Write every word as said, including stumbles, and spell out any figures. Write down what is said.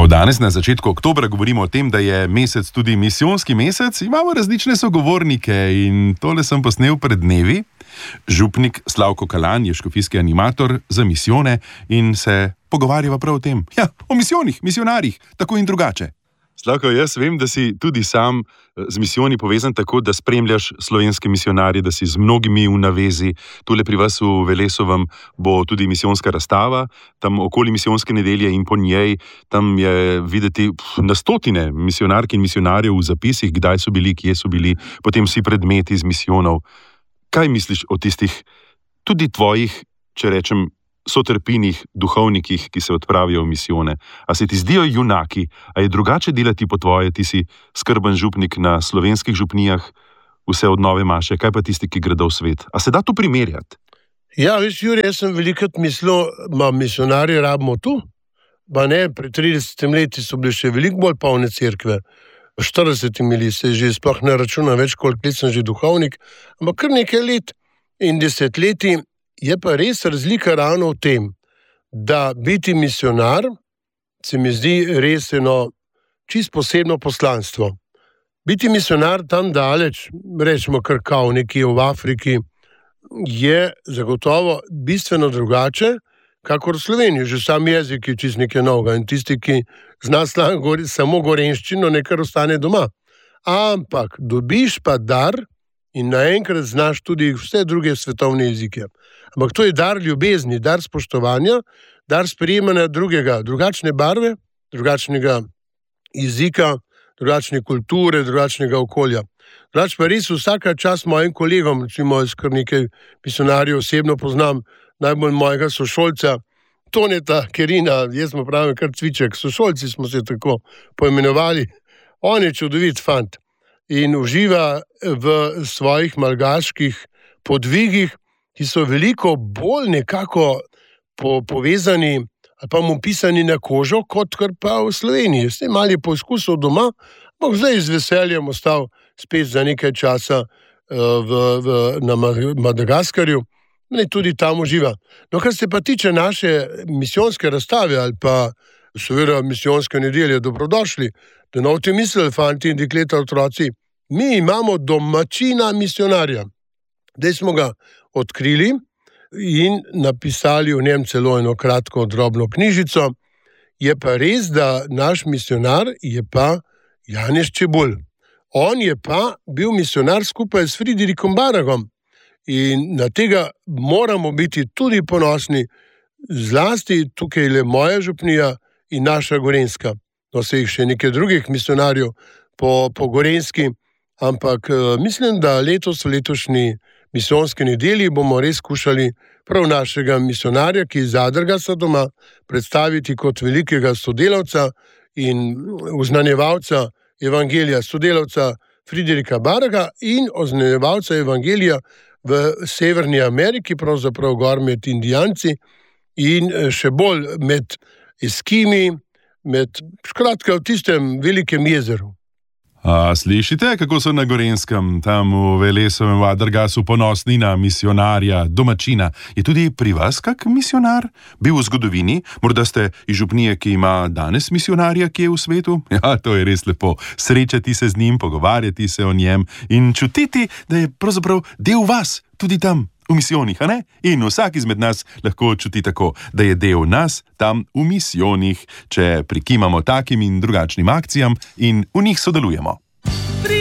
Čeprav danes na začetku oktobra govorimo o tem, da je mesec tudi misijonski mesec, imamo različne sogovornike in tole sem posnel pred dnevi. Župnik Slavko Kalan je škofijski animator za misijone in se pogovarjava prav o tem. Ja, o misijonih, misionarjih, tako in drugače. Slavko, jaz vem, da si tudi sam z misijoni povezan tako, da spremljaš slovenske misionarje, da si z mnogimi v navezi. Tule pri vas v Velesovem bo tudi misijonska razstava, tam okoli misijonske nedelje in po njej, tam je videti pf, na stotine misionark in misionarjev v zapisih, kdaj so bili, kje so bili, potem vsi predmeti iz misijonov. Kaj misliš o tistih, tudi tvojih, če rečem, sotrpinih duhovnikih, ki se odpravijo v misijone? A se ti zdijo junaki? A je drugače delati po tvoje? Ti si skrben župnik na slovenskih župnijah, vse od Nove Maše. Kaj pa tisti, ki gredo v svet? A se da to primerjati? Ja, veš, Jure, jaz sem velikrat mislil, da misionarje rabimo tu. Pa ne, pred tridesetimi leti so bile še veliko bolj polne cerkve. V štiridesetimi leti se že sploh ne računa več, koliko let sem že duhovnik, ampak kar nekaj let in desetletij. Je pa res razlika ravno v tem, da biti misionar se mi zdi res eno čisto posebno poslanstvo. Biti misionar tam daleč, rečemo kar kao nekje v Afriki, je zagotovo bistveno drugače, kakor v Sloveniji. Že sam jezik je čisto nekaj novega in tisti, ki zna samo gorenščino, nekaj ostane doma. Ampak dobiš pa dar in naenkrat znaš tudi vse druge svetovne jezike. Ampak to je dar ljubezni, dar spoštovanja, dar sprejemanja drugega, drugačne barve, drugačnega jezika, drugačne kulture, drugačnega okolja. Drugač pa res vsaka čast mojim kolegom, recimo jaz kar nekaj misionarjev osebno poznam, najbolj mojega sošolca, Toneta Kerina, jaz mu pravim kar Cviček, sošolci smo se tako poimenovali. On je čudovit fant in uživa v svojih malgaških podvigih, ki so veliko bolj nekako po, povezani ali pa mu pisani na kožo, kot kar pa v Sloveniji. Ste mali poizkusov doma, ampak zdaj z veseljem ostal spet za nekaj časa uh, v, v, na Madagaskarju, ne tudi tam uživa. No, kar se pa tiče naše misijonske razstave ali pa seveda misijonske nedelje, dobrodošli, da ne boste mislili, fanti in dekleta, otroci, mi imamo domačina misionarja. Zdaj smo ga odkrili in napisali v njem celo eno kratko drobno knjižico. Je pa res, da naš misionar je pa Janez Čebulj. On je pa bil misionar skupaj s Friedrichom Baragom in na tega moramo biti tudi ponosni, zlasti tukaj le moja župnija in naša Gorenjska. No, se jih še nekaj drugih misionarjev po, po Gorenjski, ampak mislim, da letos v letošnji misijonski nedelji bomo res skušali prav našega misionarja, ki iz Zadrgasa doma, predstaviti kot velikega sodelavca in oznanjevalca evangelija, sodelavca Friedricha Baraga in oznanjevalca evangelija v Severni Ameriki, pravzaprav gor med Indijanci in še bolj med Eskimi, med, skratka, v tistem velikem jezeru. A slišite, kako so na Gorenskem, tam v Velesovem Zadrgasu ponosni na misionarja, domačina? Je tudi pri vas kak misionar? Bil v zgodovini? Morda ste iz župnije, ki ima danes misionarja, ki je v svetu? Ja, to je res lepo. Srečati se z njim, pogovarjati se o njem in čutiti, da je pravzaprav del vas, tudi tam v misijonih, a ne? In vsak izmed nas lahko čuti tako, da je del nas tam v misijonih, če prikimamo takim in drugačnim akcijam in v njih sodelujemo.